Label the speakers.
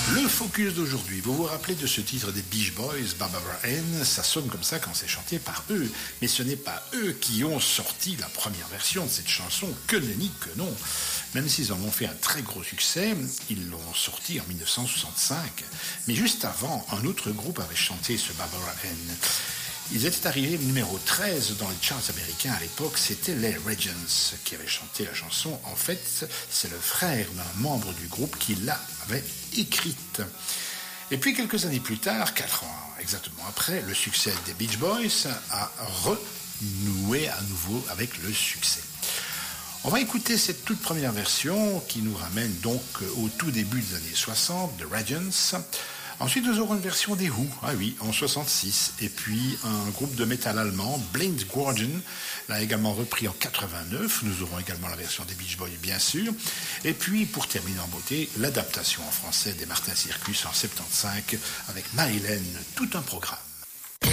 Speaker 1: Le focus d'aujourd'hui, vous vous rappelez de ce titre des Beach Boys, Barbara Ann, ça sonne comme ça quand c'est chanté par eux. Mais ce n'est pas eux qui ont sorti la première version de cette chanson, que nenni que non. Même s'ils en ont fait un très gros succès, ils l'ont sorti en 1965. Mais juste avant, un autre groupe avait chanté ce Barbara Ann. Ils étaient arrivés numéro 13 dans les charts américains à l'époque, c'était les Regents qui avaient chanté la chanson. En fait, c'est le frère d'un membre du groupe qui l'avait écrite. Et puis quelques années plus tard, 4 ans exactement après, le succès des Beach Boys a renoué à nouveau avec le succès. On va écouter cette toute première version qui nous ramène donc au tout début des années 60, de Regents. Ensuite, nous aurons une version des Who, ah oui, en 66, et puis un groupe de métal allemand, Blind Guardian, l'a également repris en 89. Nous aurons également la version des Beach Boys, bien sûr. Et puis, pour terminer en beauté, l'adaptation en français des Martin Circus en 75 avec Marilyn, tout un programme.